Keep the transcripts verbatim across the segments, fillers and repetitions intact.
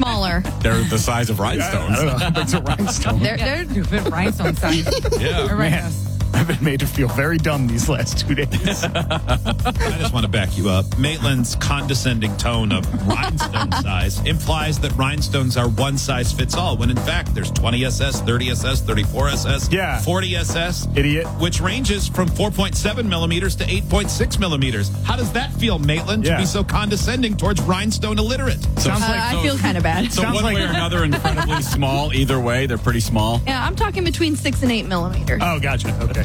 smaller. They're the size of rhinestones. I don't know how big's a rhinestone. They're, they're good rhinestone size. Yeah. All right. Man, I've been made to feel very dumb these last two days. I just want to back you up. Maitland's condescending tone of rhinestone size implies that rhinestones are one size fits all, when in fact there's twenty S S, thirty S S, thirty-four S S, Yeah. forty S S, Idiot. which ranges from four point seven millimeters to eight point six millimeters. How does that feel, Maitland, Yeah. to be so condescending towards rhinestone illiterate? Sounds Uh, like I feel kind of bad. So Sounds one like- way or another, incredibly small. Either way, they're pretty small. Yeah, I'm talking between six and eight millimeters. Oh, gotcha. Okay.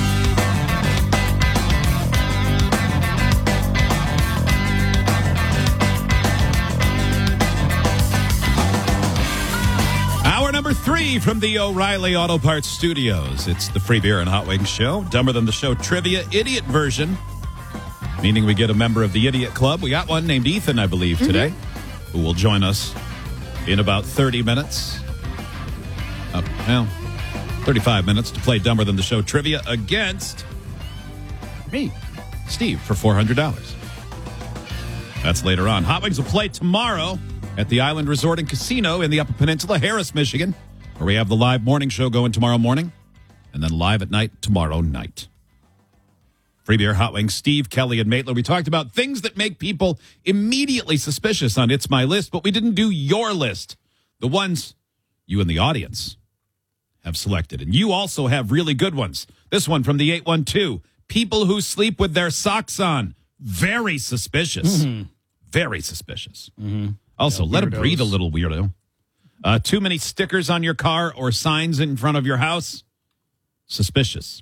Hour number three from the O'Reilly Auto Parts Studios. It's the Free Beer and Hot Wings Show. Dumber Than the Show trivia idiot version, meaning we get a member of the Idiot Club. We got one named Ethan, I believe, today, who will join us in about thirty minutes. Uh, well, thirty-five minutes to play Dumber Than the Show trivia against me, Steve, for four hundred dollars. That's later on. Hot Wings will play tomorrow at the Island Resort and Casino in the Upper Peninsula, Harris, Michigan, where we have the live morning show going tomorrow morning, and then live at night tomorrow night. Free Beer, Hot Wings, Steve, Kelly, and Maitland. We talked about things that make people immediately suspicious on It's My List, but we didn't do your list. The ones you and the audience have selected. And you also have really good ones. This one from the eight one two. People who sleep with their socks on. Very suspicious. Mm-hmm. Very suspicious. Mm-hmm. Also, Yeah, let it weirdos. breathe a little, weirdo. Uh, too many stickers on your car or signs in front of your house. Suspicious.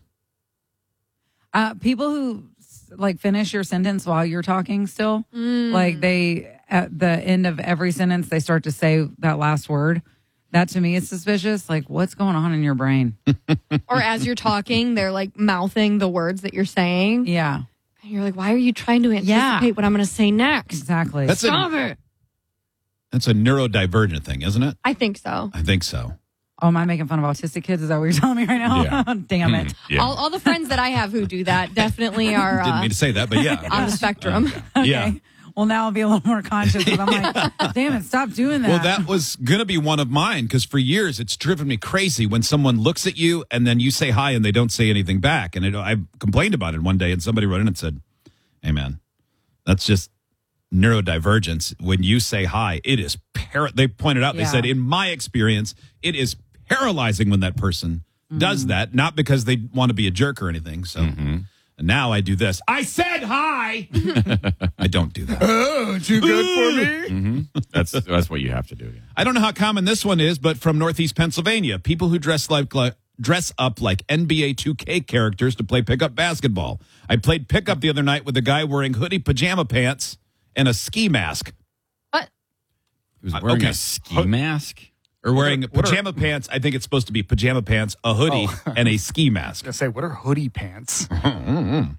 Uh, people who like finish your sentence while you're talking still, like they at the end of every sentence they start to say that last word. That to me is suspicious. Like, what's going on in your brain? Or as you're talking, they're like mouthing the words that you're saying. Yeah, And you're like, why are you trying to anticipate Yeah. what I'm going to say next? exactly. That's Stop a, it. that's a neurodivergent thing, isn't it? I think so. I think so. Oh, am I making fun of autistic kids? Is that what you're telling me right now? Yeah. Damn it. Yeah. All, all the friends that I have who do that definitely are Didn't uh, mean to say that, but yeah. on the spectrum. Okay. Yeah. Well, now I'll be a little more conscious because I'm like, damn it, stop doing that. Well, that was going to be one of mine because for years it's driven me crazy when someone looks at you and then you say hi and they don't say anything back. And it, I complained about it one day and somebody wrote in and said, hey, man, that's just neurodivergence. When you say hi, it is, par- they pointed out, they Yeah. said, in my experience, it is paralyzing when that person Mm-hmm. does that, not because they want to be a jerk or anything. So and now I do this. I said hi. I don't do that. Oh, too good for me? That's that's what you have to do. Yeah. I don't know how common this one is, but from Northeast Pennsylvania, people who dress like, like dress up like N B A two K characters to play pickup basketball. I played pickup the other night with a guy wearing hoodie pajama pants and a ski mask, What? He was Uh, wearing okay. a ski mask. or wearing what are- pajama pants. I think it's supposed to be pajama pants, a hoodie, and a ski mask. I say, what are hoodie pants? Um,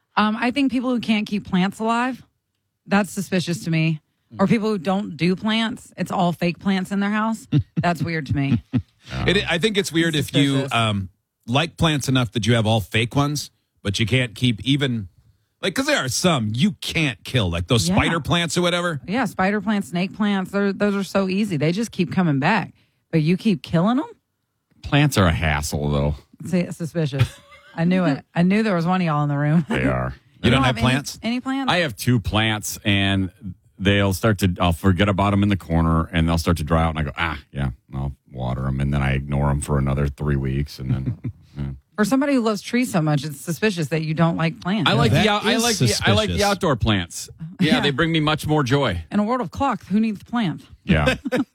I think people who can't keep plants alive, that's suspicious to me. Or people who don't do plants, it's all fake plants in their house. That's weird to me. It, I think it's weird if you Suspicious. um, like plants enough that you have all fake ones, but you can't keep even, like, because there are some you can't kill, like those Yeah. spider plants or whatever. Yeah, spider plants, snake plants, they're, those are so easy. They just keep coming back. But you keep killing them? Plants are a hassle, though. See, suspicious. I knew it. I knew there was one of y'all in the room. They are. You don't have any- plants? Any, plants? I have two plants, and they'll start to. I'll forget about them in the corner, and they'll start to dry out. And I go, ah, yeah, I'll water them, and then I ignore them for another three weeks, and then. yeah. For somebody who loves trees so much, it's suspicious that you don't like plants. I like That the out, I is like the I like the suspicious. outdoor plants. Yeah, Yeah. they bring me much more joy. In a world of clocks, who needs plants? Yeah.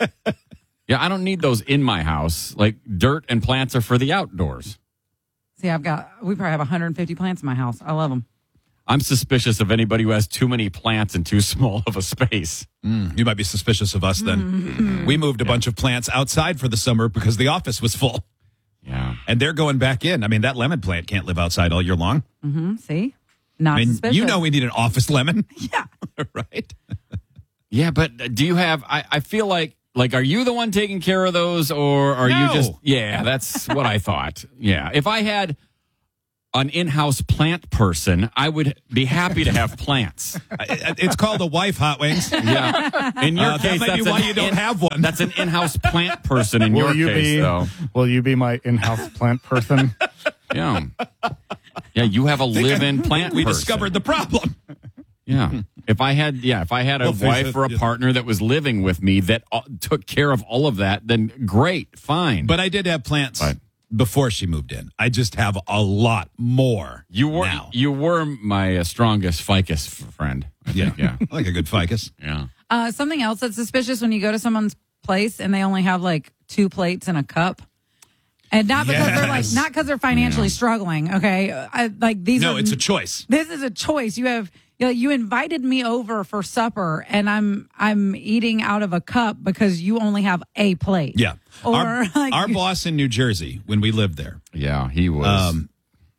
Yeah, I don't need those in my house. Like dirt and plants are for the outdoors. See, I've got, we probably have one hundred fifty plants in my house. I love them. I'm suspicious of anybody who has too many plants in too small of a space. You might be suspicious of us then. We moved a bunch of plants outside for the summer because the office was full. Yeah. And they're going back in. I mean, that lemon plant can't live outside all year long. Hmm, see? Not I mean, suspicious. you know we need an office lemon. Yeah. Right? Yeah, but do you have I, I feel like like are you the one taking care of those or are No. you just Yeah, that's what I thought. Yeah. If I had an in-house plant person, I would be happy to have plants. I- It's called a wife, Hot Wings. Yeah. In your Uh, that case, might be that's why an you don't in- have one. That's an in-house plant person in Will your you case, be? though. Will you be my in-house plant person? Yeah. Yeah, you have a live-in plant We person. discovered the problem. Yeah. If I had, yeah, if I had a Well, face wife it, or a yeah. partner that was living with me that uh, took care of all of that, then great, fine. But I did have plants But- before she moved in. I just have a lot more you were now. you were my uh, strongest ficus f- friend. I Yeah. think. Yeah. I like a good ficus. Yeah. Uh, something else that's suspicious when you go to someone's place and they only have like two plates and a cup. And not because they're like, Yes. not because they're financially struggling. Okay. I, like these No, are, it's a choice. this is a choice. You have, you know, you invited me over for supper and I'm, I'm eating out of a cup because you only have a plate. Yeah. Or our, like, our boss in New Jersey, when we lived there, Yeah, he was. um,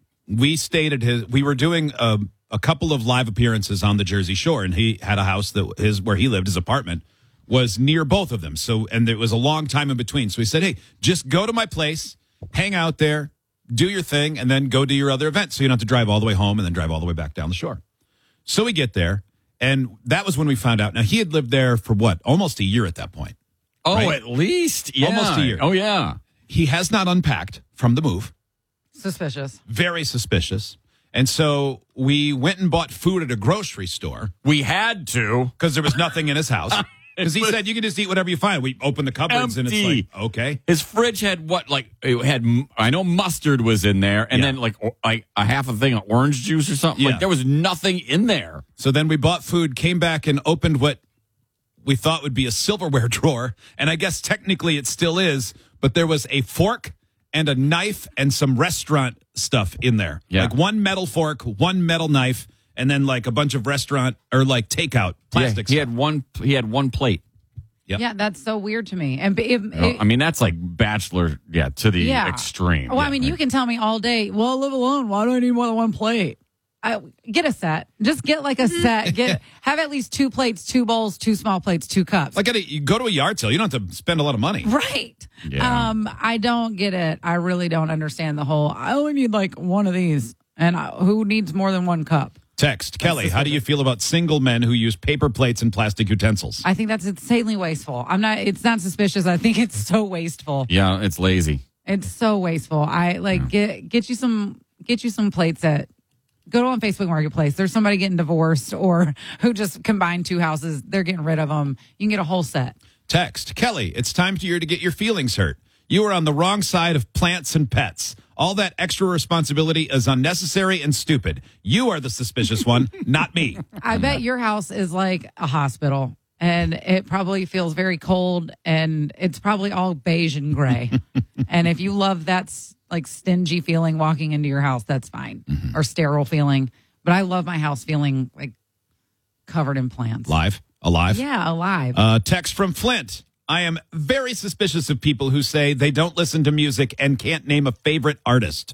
we stayed at his, we were doing a, a couple of live appearances on the Jersey Shore, and he had a house that his, where he lived, his apartment was near both of them. So, and there was a long time in between. So he said, hey, just go to my place, hang out there, do your thing, and then go do your other event. So you don't have to drive all the way home and then drive all the way back down the shore. So we get there, and that was when we found out. Now, he had lived there for what? Almost a year at that point. oh, right? at least. Yeah. Almost a year. Oh, yeah. He has not unpacked from the move. suspicious. Very suspicious. And so we went and bought food at a grocery store We had to. because there was nothing in his house. Because he said you can just eat whatever you find. We opened the cupboards and it's Empty. like, okay. His fridge had what, like, it had, I know mustard was in there, and Yeah. then, like, o- like a half a thing of orange juice or something. Yeah. Like, there was nothing in there. So then we bought food, came back and opened what we thought would be a silverware drawer. And I guess technically it still is, but there was a fork and a knife and some restaurant stuff in there. Yeah. Like one metal fork, one metal knife, and then like a bunch of restaurant or like takeout plastic Yeah, he stuff. had one. He had one plate. Yep. Yeah, that's so weird to me. And it, You know, it- I mean, that's like bachelor, yeah, to the yeah. extreme. Well, I Yeah, mean, like- you can tell me all day, well, I live alone. Why do I need more than one plate? I, get a set. Just get like a set. Get have at least two plates, two bowls, two small plates, two cups. Like at a, you go to a yard sale, you don't have to spend a lot of money. Right. Yeah. Um, I don't get it. I really don't understand the whole. I only need like one of these, and I, who needs more than one cup? Text Kelly, how do you feel about single men who use paper plates and plastic utensils? I think that's insanely wasteful. I'm not. It's not suspicious. I think it's so wasteful. yeah, it's lazy. It's so wasteful. I like get get you some get you some plates at. Go on Facebook Marketplace. There's somebody getting divorced or who just combined two houses. They're getting rid of them. You can get a whole set. Text Kelly, it's time for you to get your feelings hurt. You are on the wrong side of plants and pets. All that extra responsibility is unnecessary and stupid. You are the suspicious one, not me. I bet your house is like a hospital and it probably feels very cold and it's probably all beige and gray. And if you love that s- like stingy feeling walking into your house, that's fine. Or sterile feeling. But I love my house feeling like covered in plants. Live, alive. Yeah, alive. Uh, text from Flint. I am very suspicious of people who say they don't listen to music and can't name a favorite artist.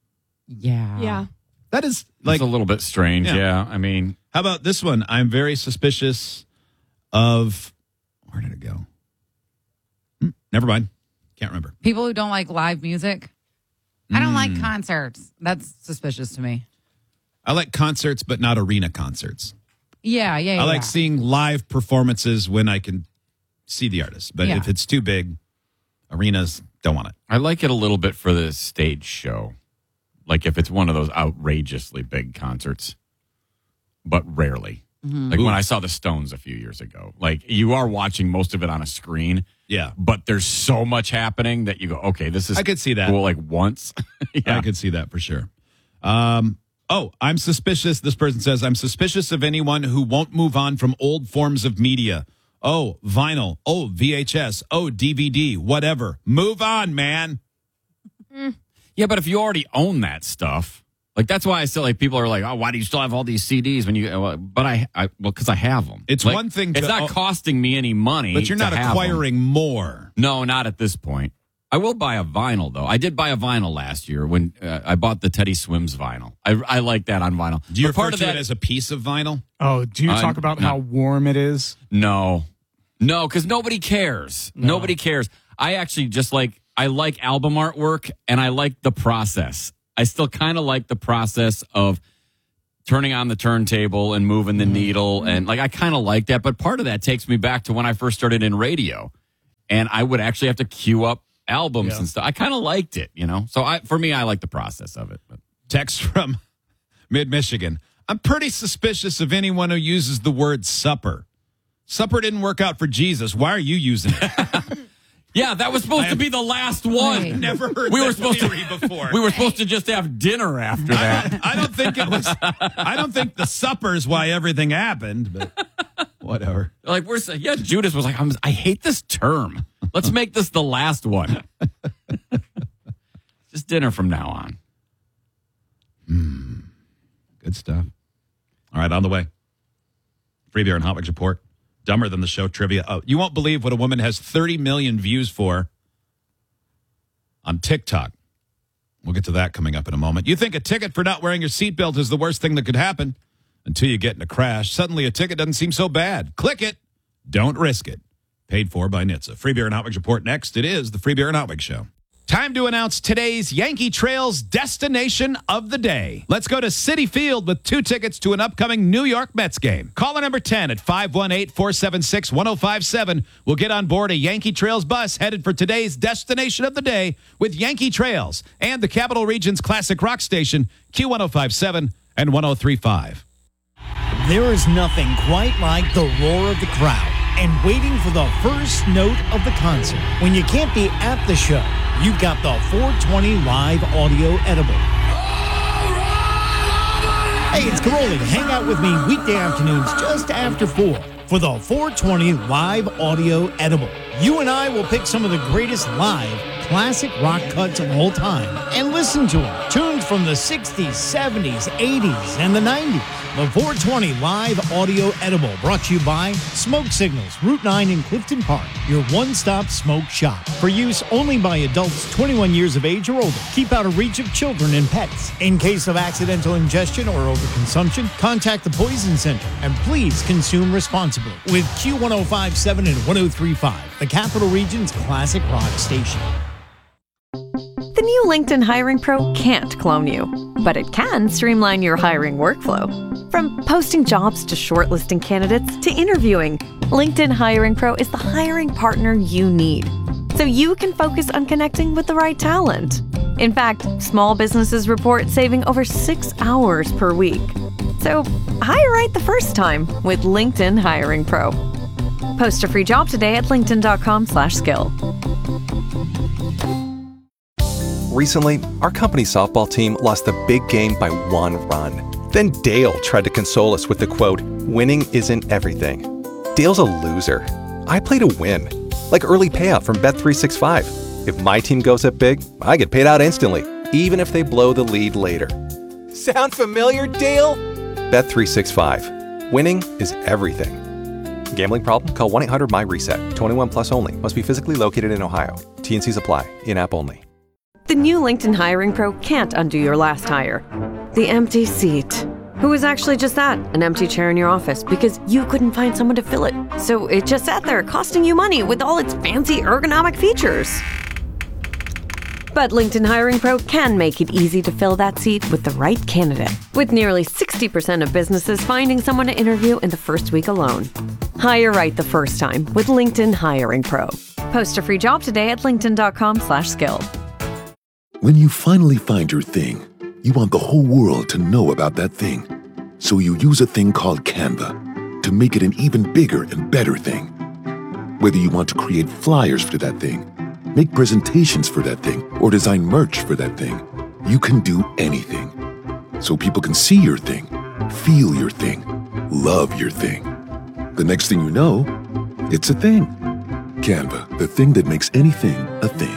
yeah. Yeah. That is Like like, a little bit strange. Yeah. Yeah. I mean, how about this one? I'm very suspicious of, where did it go? Hmm, never mind. Can't remember. People who don't like live music. I don't Mm. like concerts. That's suspicious to me. I like concerts, but not arena concerts. Yeah, yeah, yeah. I like seeing live performances when I can see the artist. But Yeah. if it's too big, arenas don't want it. I like it a little bit for the stage show. Like if it's one of those outrageously big concerts, but rarely. Mm-hmm. Like Ooh. when I saw the Stones a few years ago. Like you are watching most of it on a screen, Yeah. but there's so much happening that you go, okay, this is I could see that. cool like once. yeah. I could see that for sure. Um, oh, I'm suspicious. This person says, I'm suspicious of anyone who won't move on from old forms of media. Oh, vinyl. Oh, V H S. Oh, D V D. Whatever. Move on, man. Yeah, but if you already own that stuff, like that's why I still like people are like, oh, why do you still have all these C Ds when you? uh, But I, I well, because I have them. It's Like, one thing to- It's not oh, costing me any money, But you're to not have 'em. acquiring more. No, not at this point. I will buy a vinyl though. I did buy a vinyl last year when uh, I bought the Teddy Swims vinyl. I I like that on vinyl. Do you But refer part to of that it as a piece of vinyl? Oh, do you I'm talk about not- how warm it is? no, no, because nobody cares. Nobody cares. I actually just like I like album artwork and I like the process. I still kind of like the process of turning on the turntable and moving the needle. And like, I kind of like that. But part of that takes me back to when I first started in radio. And I would actually have to queue up albums Yeah. and stuff. I kind of liked it, you know? So I, for me, I like the process of it. But. Text from Mid-Michigan. I'm pretty suspicious of anyone who uses the word supper. Supper didn't work out for Jesus. Why are you using it? Yeah, that was supposed to be the last one. Right. Never heard We that were supposed theory to before. We were supposed to just have dinner after that. I don't think it was. I don't think the supper's why everything happened, but whatever. Like we're saying, yeah, Judas was like, I'm, I hate this term. Let's make this the last one. Just dinner from now on. Good stuff. All right, on the way. Free Beer and Hot Wings Report. Dumber than the show trivia. Oh, you won't believe what a woman has thirty million views for on TikTok. We'll get to that coming up in a moment. You think a ticket for not wearing your seatbelt is the worst thing that could happen until you get in a crash. Suddenly a ticket doesn't seem so bad. Click it. Don't risk it. Paid for by N H T S A. Free Beer and Hot Wings Report next. It is the Free Beer and Hot Wings Show. Time to announce today's Yankee Trails destination of the day. Let's go to Citi Field with two tickets to an upcoming New York Mets game. Caller number ten at five one eight, four seven six, one oh five seven will get on board a Yankee Trails bus headed for today's destination of the day with Yankee Trails and the Capital Region's classic rock station, Q one oh five seven and one oh three five. There is nothing quite like the roar of the crowd and waiting for the first note of the concert. When you can't be at the show, you've got the four twenty Live Audio Edible. Hey, it's Caroli. Hang out with me weekday afternoons just after four for the four twenty Live Audio Edible. You and I will pick some of the greatest live classic rock cuts of all time and listen to them. Tunes from the sixties, seventies, eighties, and the nineties. The four twenty Live Audio Edible brought to you by Smoke Signals, Route nine in Clifton Park, your one-stop smoke shop. For use only by adults twenty-one years of age or older. Keep out of reach of children and pets. In case of accidental ingestion or overconsumption, contact the Poison Center and please consume responsibly. With Q one oh five seven and one oh three five, the Capital Region's classic rock station. The new LinkedIn Hiring Pro can't clone you, but it can streamline your hiring workflow. From posting jobs to shortlisting candidates to interviewing, LinkedIn Hiring Pro is the hiring partner you need, so you can focus on connecting with the right talent. In fact, small businesses report saving over six hours per week. So hire right the first time with LinkedIn Hiring Pro. Post a free job today at linkedin.com slash skill. Recently, our company softball team lost the big game by one run. Then Dale tried to console us with the quote, "Winning isn't everything." Dale's a loser. I play to win. Like early payout from Bet three sixty-five. If my team goes up big, I get paid out instantly, even if they blow the lead later. Sound familiar, Dale? Bet three sixty-five. Winning is everything. Gambling problem? Call one eight hundred M Y reset. twenty-one plus only. Must be physically located in Ohio. T and Cs apply. In-app only. The new LinkedIn Hiring Pro can't undo your last hire. The empty seat. Who was actually just that? An empty chair in your office because you couldn't find someone to fill it. So it just sat there costing you money with all its fancy ergonomic features. But LinkedIn Hiring Pro can make it easy to fill that seat with the right candidate. With nearly sixty percent of businesses finding someone to interview in the first week alone. Hire right the first time with LinkedIn Hiring Pro. Post a free job today at linkedin.com slash skill. When you finally find your thing, you want the whole world to know about that thing. So you use a thing called Canva to make it an even bigger and better thing. Whether you want to create flyers for that thing, make presentations for that thing, or design merch for that thing, you can do anything. So people can see your thing, feel your thing, love your thing. The next thing you know, it's a thing. Canva, the thing that makes anything a thing.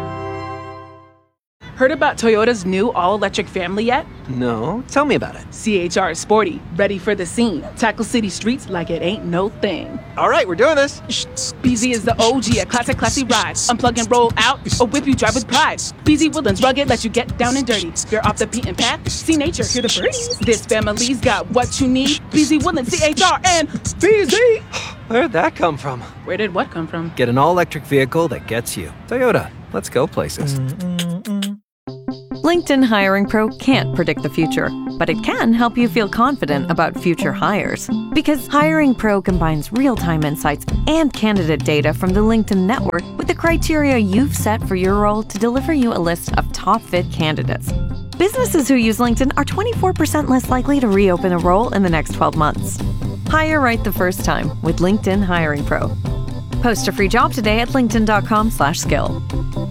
Heard about Toyota's new all-electric family yet? No, tell me about it. C H R is sporty, ready for the scene. Tackle city streets like it ain't no thing. All right, we're doing this. B Z is the O G, a classic, classy ride. Unplug and roll out, or whip you drive with pride. B Z Woodlands rugged, let you get down and dirty. You're off the beaten path, see nature, hear the birds. This family's got what you need. B Z Woodlands, C H R, and B Z. Where'd that come from? Where did what come from? Get an all-electric vehicle that gets you. Toyota, let's go places. Mm-mm-mm. LinkedIn Hiring Pro can't predict the future, but it can help you feel confident about future hires. Because Hiring Pro combines real-time insights and candidate data from the LinkedIn network with the criteria you've set for your role to deliver you a list of top-fit candidates. Businesses who use LinkedIn are twenty-four percent less likely to reopen a role in the next twelve months. Hire right the first time with LinkedIn Hiring Pro. Post a free job today at linkedin.com slash skill.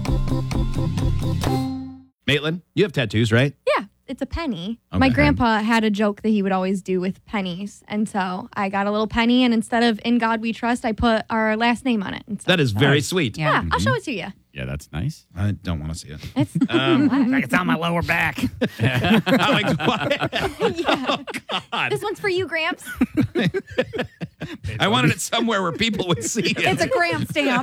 Maitland, you have tattoos, right? Yeah, it's a penny. Okay. My grandpa had a joke that he would always do with pennies. And so I got a little penny, and instead of In God We Trust, I put our last name on it. And so, That is very sweet. yeah, I'll show it to you. Yeah, that's nice. I don't want to see it. It's Um, black. It's on my lower back. Yeah. Oh, God. This one's for you, Gramps. I wanted it somewhere where people would see it. It's a Gramp stamp.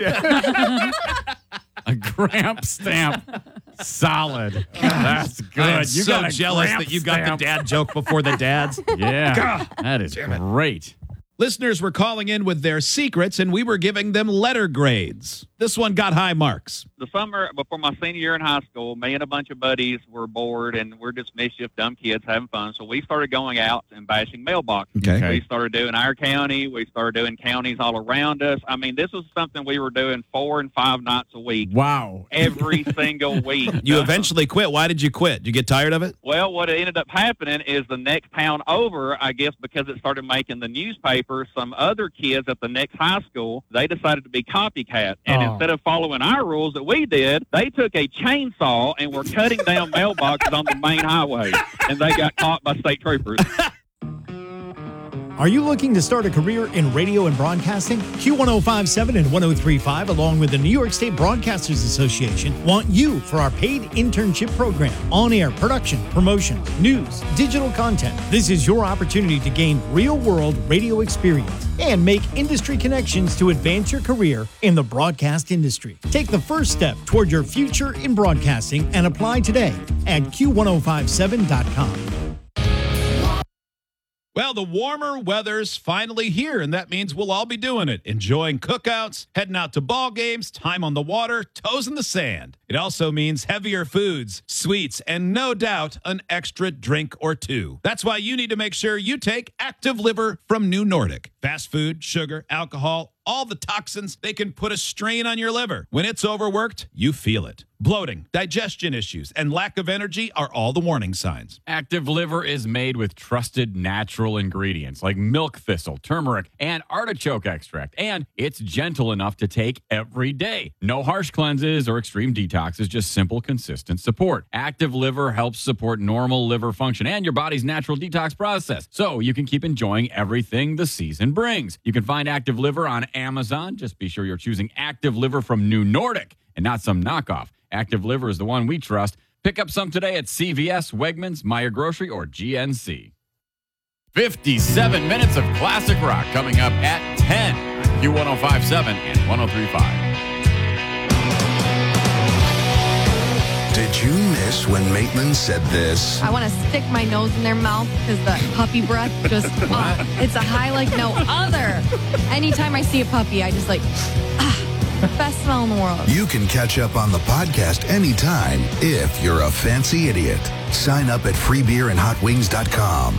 A Gramp stamp. Solid. That's good. I'm You so got a jealous Gramp that you got stamp. the dad joke before the dads. Yeah. That is great. Listeners were calling in with their secrets, and we were giving them letter grades. This one got high marks. The summer before my senior year in high school, me and a bunch of buddies were bored, and we're just mischief, dumb kids having fun. So we started going out and bashing mailboxes. Okay. We started doing our county. We started doing counties all around us. I mean, this was something we were doing four and five nights a week. Wow. Every single week. You eventually quit. Why did you quit? Did you get tired of it? Well, what ended up happening is the next town over, I guess because it started making the newspaper, some other kids at the next high school, they decided to be copycat. And Oh. instead of following our rules that we did, they took a chainsaw and were cutting down mailboxes on the main highway. And they got caught by state troopers. Are you looking to start a career in radio and broadcasting? Q one oh five point seven and one oh three point five, along with the New York State Broadcasters Association, want you for our paid internship program. On-air production, promotion, news, digital content. This is your opportunity to gain real-world radio experience and make industry connections to advance your career in the broadcast industry. Take the first step toward your future in broadcasting and apply today at Q one oh five seven dot com. Well, the warmer weather's finally here, and that means we'll all be doing it. Enjoying cookouts, heading out to ball games, time on the water, toes in the sand. It also means heavier foods, sweets, and no doubt an extra drink or two. That's why you need to make sure you take Active Liver from New Nordic. Fast food, sugar, alcohol, all the toxins, they can put a strain on your liver. When it's overworked, you feel it. Bloating, digestion issues, and lack of energy are all the warning signs. Active Liver is made with trusted natural ingredients like milk thistle, turmeric, and artichoke extract. And it's gentle enough to take every day. No harsh cleanses or extreme detoxes, just simple, consistent support. Active Liver helps support normal liver function and your body's natural detox process, so you can keep enjoying everything the season brings. You can find Active Liver on Amazon. Just be sure you're choosing Active Liver from New Nordic and not some knockoff. Active Liver is the one we trust. Pick up some today at C V S, Wegmans, Meijer Grocery, or G N C. fifty-seven minutes of classic rock coming up at ten on Q one oh five point seven and one oh three point five. Did you miss when Maitland said this? I want to stick my nose in their mouth because the puppy breath just, uh, it's a high like no other. Anytime I see a puppy, I just like, ah, best smell in the world. You can catch up on the podcast anytime if you're a fancy idiot. Sign up at free beer and hot wings dot com.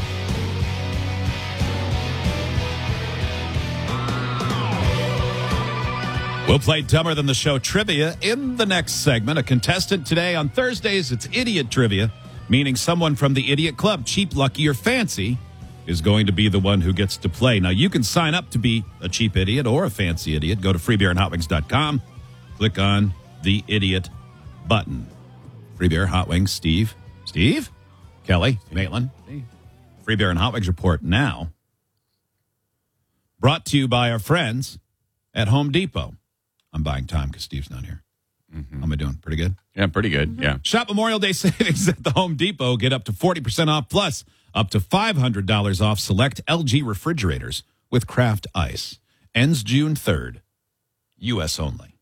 We'll play Dumber Than the Show trivia in the next segment. A contestant today on Thursdays, it's Idiot Trivia, meaning someone from the Idiot Club, Cheap, Lucky, or Fancy, is going to be the one who gets to play. Now, you can sign up to be a cheap idiot or a fancy idiot. Go to free beer and hot wings dot com. Click on the Idiot button. Free Beer, Hot Wings, Steve. Steve? Kelly? Maitland? Free Beer and Hot Wings report now. Brought to you by our friends at Home Depot. I'm buying time because Steve's not here. Mm-hmm. How am I doing? Pretty good? Yeah, pretty good. Yeah. Shop Memorial Day savings at the Home Depot. Get up to forty percent off plus up to five hundred dollars off select L G refrigerators with Kraft Ice. Ends June third. U S only.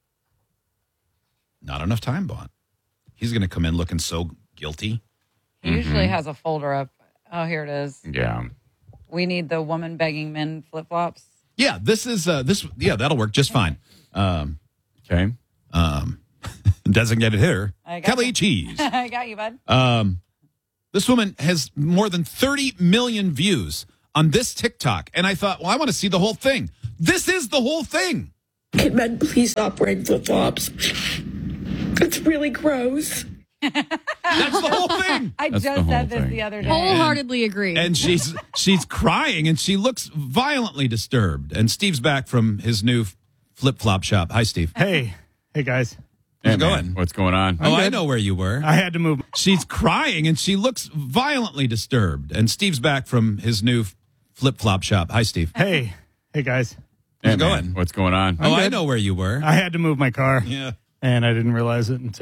Not enough time bought. He's going to come in looking so guilty. He usually has a folder up. Oh, here it is. Yeah. We need the woman begging men flip flops. Yeah, this is uh, this. Yeah, that'll work just fine. Um, okay. Um, Designated hitter, I got Kelly you. Cheese. I got you, bud. Um, this woman has more than thirty million views on this TikTok. And I thought, well, I want to see the whole thing. This is the whole thing. Can men please stop wearing flip-flops? It's really gross. That's the whole thing. I That's the just whole said this thing. the other day. Wholeheartedly agree. And she's she's crying and she looks violently disturbed. And Steve's back from his new flip flop shop. Hi, Steve. Hey, hey guys. Hey, How's it man, going? what's going on? Oh, I good. know where you were. I had to move. She's crying and she looks violently disturbed. And Steve's back from his new flip flop shop. Hi, Steve. Hey, hey guys. Hey, How's it man, going? what's going on? Oh, I good. know where you were. I had to move my car, Yeah. and I didn't realize it until.